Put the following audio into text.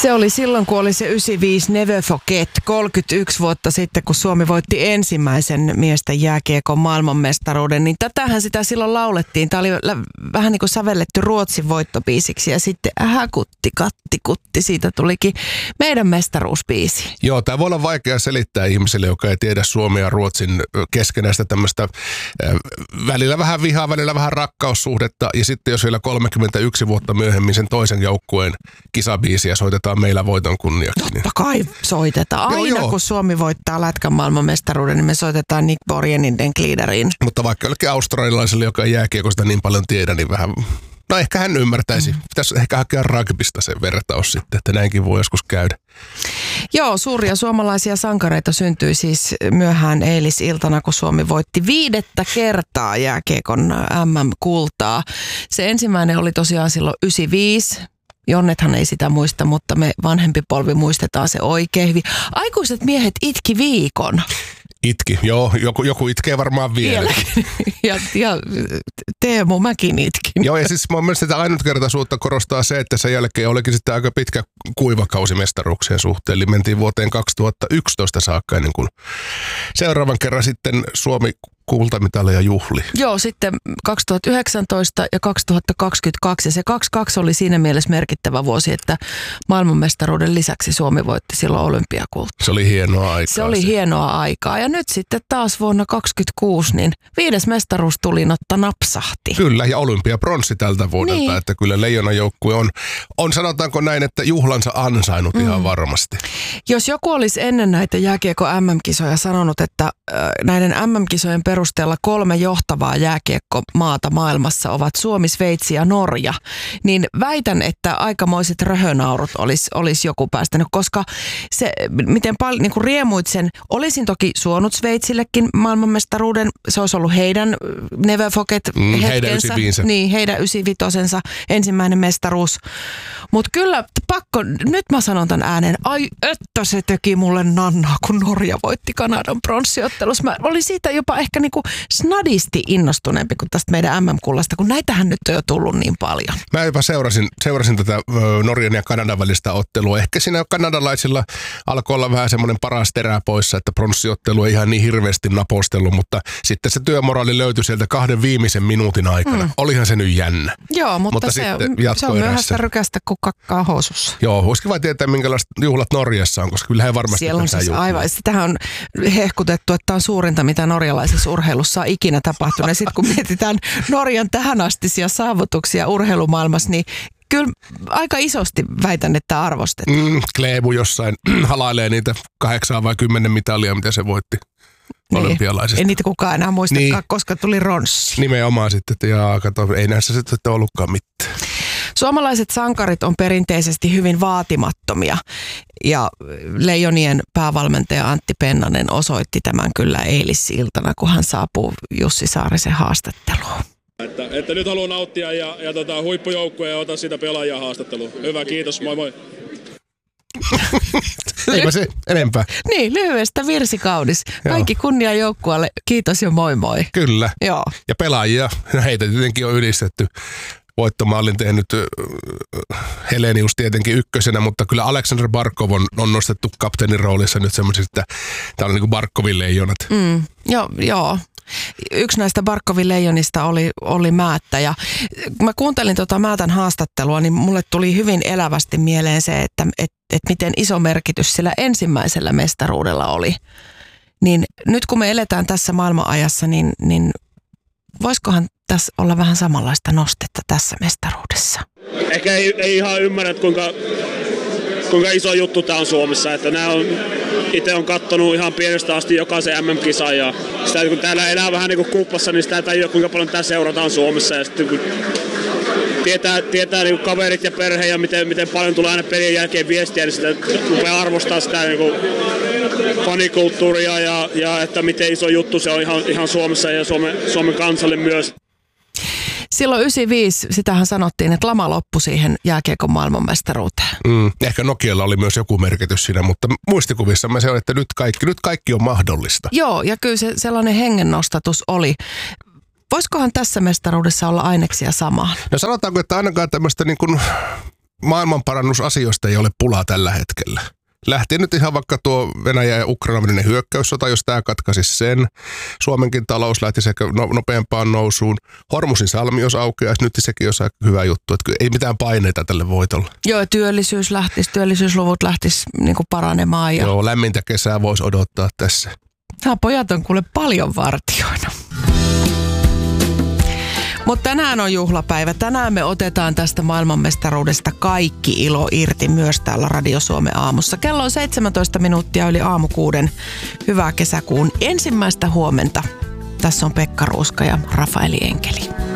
Se oli silloin, kun oli se 95 Never Forget, 31 vuotta sitten, kun Suomi voitti ensimmäisen miesten jääkiekon maailmanmestaruuden. Niin tätähän sitä silloin laulettiin. Tämä oli vähän niin kuin sävelletty Ruotsin voittobiisiksi ja sitten kutti, katti, kutti. Siitä tulikin meidän mestaruusbiisi. Joo, tämä voi olla vaikea selittää ihmisille, joka ei tiedä Suomen ja Ruotsin keskenäistä tämmöistä välillä vähän vihaa, välillä vähän rakkaussuhdetta. Ja sitten jos vielä 31 vuotta myöhemmin sen toisen joukkueen kisabiisiä soitetaan meillä voiton kunniaksi. Totta kai soitetaan. Aina kun Suomi voittaa lätkän maailmanmestaruuden, niin me soitetaan Nick Borgenin Den Gliederin. Mutta vaikka jollekin australialaiselle, joka ei jääkiekosta niin paljon tiedä, niin vähän... No ehkä hän ymmärtäisi. Pitäisi ehkä hakea rugbysta sen vertaus sitten, että näinkin voi joskus käydä. Joo, suuria suomalaisia sankareita syntyi siis myöhään eilisiltana, kun Suomi voitti 5. kertaa jääkiekon MM-kultaa. Se ensimmäinen oli tosiaan silloin 95. Jonnethan ei sitä muista, mutta me vanhempi polvi muistetaan se oikein hyvin. Aikuiset miehet itki viikon. Itki, joo. Joku itkee varmaan vielä. Ja Teemu, mäkin itkin. Joo, ja siis mun mielestä sitä ainutkertaisuutta korostaa se, että sen jälkeen olikin sitten aika pitkä kuivakausi mestaruuksien suhteen. Eli mentiin vuoteen 2011 saakka ennen kuin seuraavan kerran sitten Suomi kultamitaleja juhli. Joo, sitten 2019 ja 2022. Ja se 22 oli siinä mielessä merkittävä vuosi, että maailmanmestaruuden lisäksi Suomi voitti silloin olympiakultaa. Se oli hienoa aikaa. Se oli hienoa aikaa. Ja nyt sitten taas vuonna 2026, niin 5. mestaruustulinotta napsahti. Kyllä, ja olympiapronssi tältä vuodelta. Niin. Että kyllä Leijonajoukkue on sanotaanko näin, että juhlansa ansainnut ihan varmasti. Jos joku olisi ennen näitä jääkiekko MM-kisoja sanonut, että näiden MM-kisojen perusteella 3 johtavaa jääkiekkomaata maailmassa ovat Suomi, Sveitsi ja Norja, niin väitän, että aikamoiset röhönaurut olisi joku päästänyt, koska se, miten paljon niin kuin riemuit sen, olisin toki suonut Sveitsillekin maailmanmestaruuden, se olisi ollut heidän Never Forget hetkensä, heidän 95-osensa ensimmäinen mestaruus, mutta kyllä pakko, nyt mä sanon tämän ääneen, ai että se teki mulle nannaa, kun Norja voitti Kanadan pronssiottelussa. Mä olin siitä jopa ehkä niinku snadisti innostuneempi kuin tästä meidän MM-kullasta, kun näitähän nyt on jo tullut niin paljon. Mä jopa seurasin tätä Norjan ja Kanadan välistä ottelua. Ehkä siinä kanadalaisilla alkoi olla vähän semmoinen paras terä poissa, että pronssiottelu ei ihan niin hirveästi napostellut, mutta sitten se työmoraali löytyi sieltä 2 viimeisen minuutin aikana. Olihan se nyt jännä. Joo, mutta se on myöhäistä rykästä kuin kakkaa housussa. Joo, voisikin vaan tietää, minkälaiset juhlat Norjassa on, koska kyllä he varmasti siellä on siis aivan. Sitähän on hehkutettu, että tämä on suurinta, mitä norjalaisessa urheilussa on ikinä tapahtunut. Ja sitten kun mietitään Norjan tähänastisia saavutuksia urheilumaailmassa, niin kyllä aika isosti väitän, että arvostetaan. Kleebu jossain halailee niitä 8 vai 10 mitalia, mitä se voitti olympialaisista. Ei niitä kukaan enää muistakaan, koska tuli ronssi. Nimenomaan sitten, että kato, ei näissä sitten ollutkaan mitään. Suomalaiset sankarit on perinteisesti hyvin vaatimattomia ja Leijonien päävalmentaja Antti Pennanen osoitti tämän kyllä eilisiltana, kun hän saapuu Jussi Saarisen haastatteluun. Että nyt haluan nauttia ja huippujoukkue ja ota sitä pelaajia haastatteluun. Hyvä, kiitos, moi moi. Eipä se enempää. Niin, lyhyestä virsikaunis. Kaikki kunnia joukkueelle, kiitos ja moi moi. Kyllä. Joo. Ja pelaajia, heitä tietenkin on ylistetty. Voittomaalin tehnyt Helenius tietenkin ykkösenä, mutta kyllä Aleksander Barkov on nostettu kapteenin roolissa nyt semmoisesta, että tämä on niin kuin Barkovin leijonat. Joo. Yksi näistä Barkovin leijonista oli Määttä ja mä kuuntelin Määtän haastattelua, niin mulle tuli hyvin elävästi mieleen se, että miten iso merkitys sillä ensimmäisellä mestaruudella oli. Niin nyt kun me eletään tässä maailmanajassa, niin voisikohan tässä olla vähän samanlaista nostetta tässä mestaruudessa? Ehkä ei ihan ymmärrä, että kuinka iso juttu tämä on Suomessa. Että itse on katsonut ihan pienestä asti jokaisen MM-kisan ja sitä, kun täällä elää vähän niin kuin kuplassa, niin sitä ei tajua, kuinka paljon tämä seurataan Suomessa. Ja sitten kun tietää niin kuin kaverit ja perhe ja miten paljon tulee aina pelien jälkeen viestiä, niin sitä rupeaa arvostaa sitä niin kuin fanikulttuuria ja että miten iso juttu se on ihan Suomessa ja Suomen kansalle myös. Silloin 95, sitähän sanottiin, että lama loppui siihen jääkiekon maailmanmestaruuteen. Ehkä Nokialla oli myös joku merkitys siinä, mutta muistikuvissamme se on, että nyt kaikki on mahdollista. Joo, ja kyllä se sellainen hengennostatus oli. Voisikohan tässä mestaruudessa olla aineksia samaan? No sanotaanko, että ainakaan tämmöistä niin kuin maailmanparannusasioista ei ole pulaa tällä hetkellä. Lähti nyt ihan vaikka tuo Venäjä ja Ukrainan välinen hyökkäyssota, jos tämä katkaisi sen. Suomenkin talous lähti sekä nopeampaan nousuun. Hormusin salmi, jos aukeaisi, nyt sekin olisi aika hyvä juttu. Että ei mitään paineita tälle voitolle. Joo, työllisyysluvut lähtisi niin kuin paranemaan. Ja... Joo, lämmintä kesää voisi odottaa tässä. Nämä pojat on kuule paljon vartijoina. Mutta tänään on juhlapäivä. Tänään me otetaan tästä maailmanmestaruudesta kaikki ilo irti myös täällä Radio Suomen aamussa. Kello on 17 minuuttia yli aamu 6. Hyvää kesäkuun ensimmäistä huomenta. Tässä on Pekka Ruuska ja Rafaeli Enkeli.